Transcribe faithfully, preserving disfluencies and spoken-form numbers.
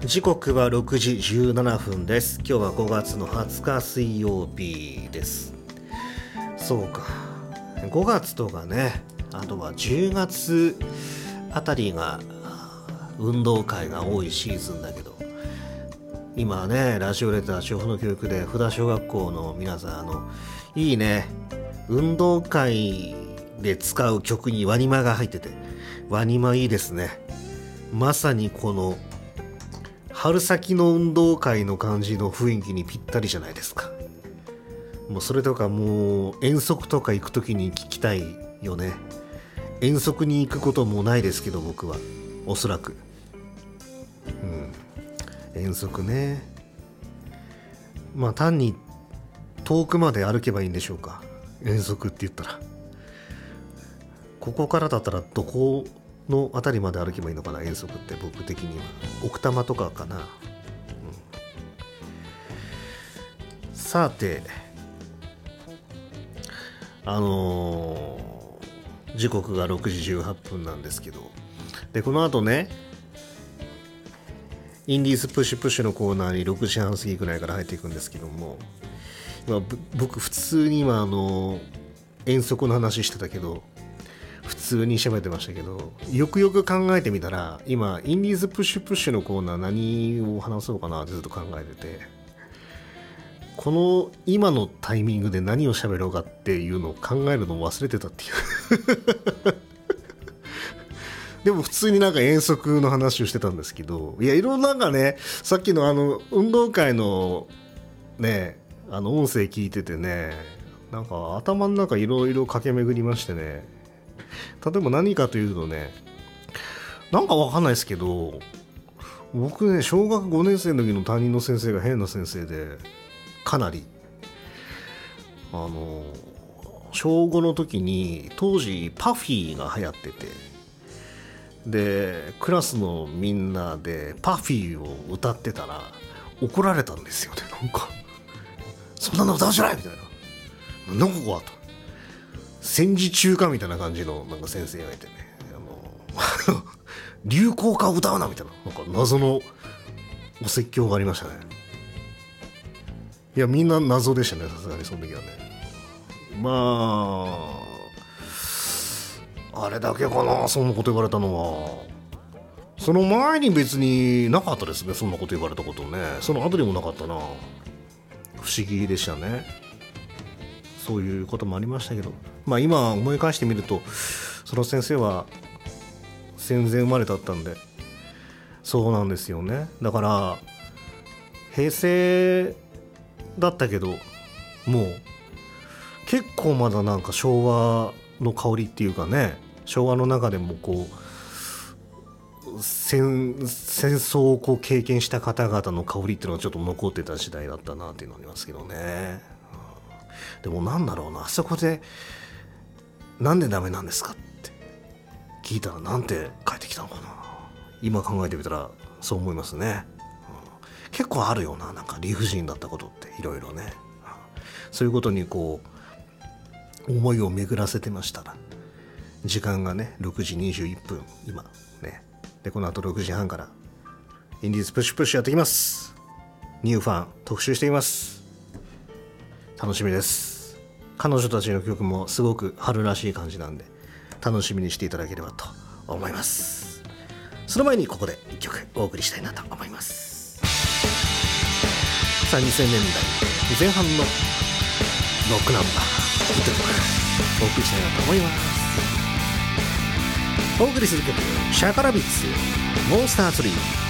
時刻はろくじじゅうななふんです。今日はごがつのはつか水曜日です。そうか、ごがつとかね、あとはじゅうがつあたりが運動会が多いシーズンだけど、今ねラジオレター調布の教育で福田小学校の皆さん、あのいいね、運動会で使う曲にワニマが入ってて、ワニマいいですね。まさにこの春先の運動会の感じの雰囲気にぴったりじゃないですか。もうそれとか、もう遠足とか行くときに聞きたいよね。遠足に行くこともないですけど、僕はおそらく、うん、遠足ね、まあ単に遠くまで歩けばいいんでしょうか。遠足って言ったらここからだったらどこのあたりまで歩けばいいのかな、遠足って。僕的には奥多摩とかかな、うん、さて、あのー、時刻がろくじじゅうはっぷんなんですけど、でこの後ね、インディーズプッシュプッシュのコーナーにろくじはん過ぎくらいから入っていくんですけども、今僕普通に今あのー、遠足の話してたけど、普通に喋ってましたけど、よくよく考えてみたら、今インディーズプッシュプッシュのコーナー何を話そうかなってずっと考えてて、この今のタイミングで何を喋ろうかっていうのを考えるのを忘れてたっていうでも普通になんか遠足の話をしてたんですけど、いや、いろんななんかね、さっきのあの運動会のね、あの音声聞いててね、なんか頭の中いろいろ駆け巡りましてね、例えば何かというとね、なんかわかんないですけど、僕ね、小学ごねん生の時の担任の先生が変な先生で、かなりあの小ごの時に当時パフィーが流行ってて、でクラスのみんなでパフィーを歌ってたら怒られたんですよね。なんかそんなの歌わせないみたいな、なんかここはと戦時中かみたいな感じのなんか先生がいてね、あの流行歌を歌うなみたいな、なんか謎のお説教がありましたね。いや、みんな謎でしたね、さすがにその時はね。まああれだけかな、そんなこと言われたのは。その前に別になかったですね、そんなこと言われたことね。その後にもなかったな。不思議でしたね。そういうこともありましたけど、まあ今思い返してみると、その先生は戦前生まれだったんで、そうなんですよね。だから平成だったけど、もう結構まだなんか昭和の香りっていうかね、昭和の中でもこう 戦, 戦争をこう経験した方々の香りっていうのがちょっと残ってた時代だったなっていうのありますけどね。でもなんだろうな、あそこでなんでダメなんですかって聞いたらなんて返ってきたのかな。今考えてみたらそう思いますね、うん、結構あるよな、なんか理不尽だったことっていろいろね、うん、そういうことにこう思いを巡らせてましたら、時間がねろくじにじゅういっぷん今ね。でこの後ろくじはんからインディーズプッシュプッシュやってきます。ニューファン特集しています。楽しみです。彼女たちの曲もすごく春らしい感じなんで、楽しみにしていただければと思います。その前にここでいっきょくお送りしたいなと思います。さあにせんねんだいぜん半のロックナンバーヒット曲お送りしたいなと思います。お送りする曲、シャカラビッツモンスターツリー